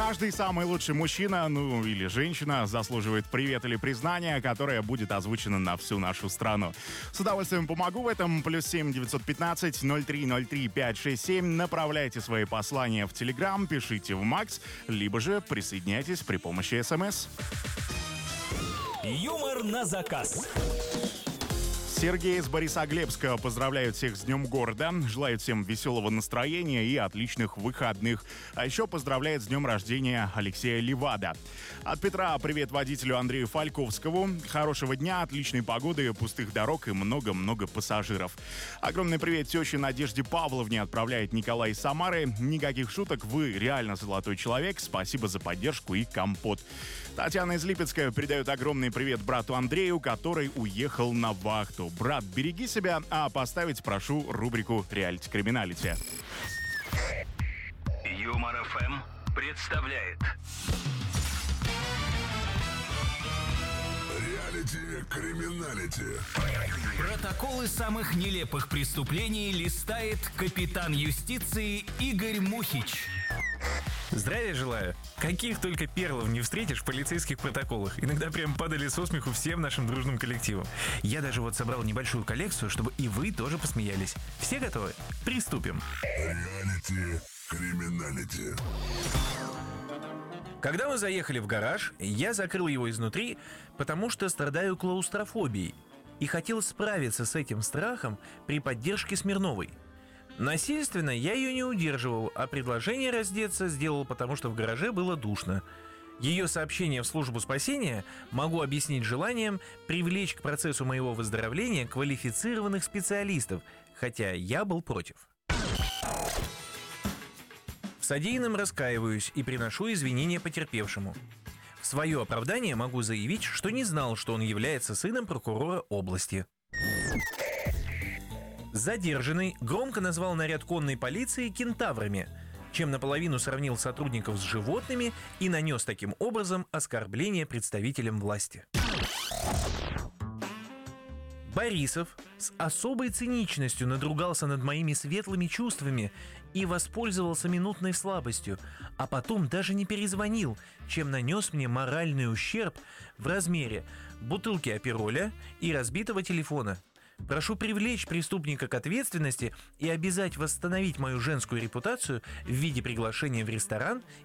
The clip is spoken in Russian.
Каждый самый лучший мужчина, ну или женщина, заслуживает привет или признания, которое будет озвучено на всю нашу страну. С удовольствием помогу в этом. +7 915 0303 567. Направляйте свои послания в Telegram, пишите в Макс, либо же присоединяйтесь при помощи СМС. Юмор на заказ. Сергей из Борисоглебска поздравляет всех с Днем города, желает всем веселого настроения и отличных выходных. А еще поздравляет с днем рождения Алексея Левада. От Петра привет водителю Андрею Фальковскому. Хорошего дня, отличной погоды, пустых дорог и много-много пассажиров. Огромный привет теще Надежде Павловне отправляет Николай из Самары. Никаких шуток, вы реально золотой человек. Спасибо за поддержку и компот. Татьяна из Липецка передает огромный привет брату Андрею, который уехал на вахту. Брат, береги себя, а поставить прошу рубрику «Реалити-криминалити». Юмор ФМ представляет Реалити-криминалити. Протоколы самых нелепых преступлений листает капитан юстиции Игорь Мухич. Здравия желаю. Каких только перлов не встретишь в полицейских протоколах. Иногда прям падали со смеху всем нашим дружным коллективом. Я даже вот собрал небольшую коллекцию, чтобы и вы тоже посмеялись. Все готовы? Приступим. Реалити-криминалити. Когда мы заехали в гараж, я закрыл его изнутри, потому что страдаю клаустрофобией и хотел справиться с этим страхом при поддержке Смирновой. Насильственно я ее не удерживал, а предложение раздеться сделал, потому что в гараже было душно. Ее сообщение в службу спасения могу объяснить желанием привлечь к процессу моего выздоровления квалифицированных специалистов, хотя я был против. В содеянном раскаиваюсь и приношу извинения потерпевшему. В свое оправдание могу заявить, что не знал, что он является сыном прокурора области. Задержанный громко назвал наряд конной полиции кентаврами, чем наполовину сравнил сотрудников с животными и нанес таким образом оскорбление представителям власти. Борисов с особой циничностью надругался над моими светлыми чувствами и воспользовался минутной слабостью, а потом даже не перезвонил, чем нанес мне моральный ущерб в размере бутылки апероля и разбитого телефона. Прошу привлечь преступника к ответственности и обязать восстановить мою женскую репутацию в виде приглашения в ресторан